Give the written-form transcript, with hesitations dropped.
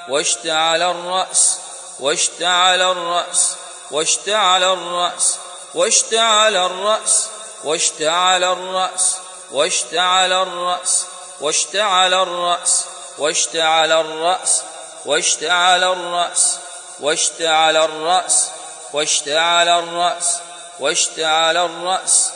واشتعل الرأس واشتعل الرأس واشتعل الرأس واشتعل الرأس واشتعل الرأس واشتعل الرأس واشتعل الرأس واشتعل الرأس واشتعل الرأس واشتعل الرأس واشتعل الرأس واشتعل الرأس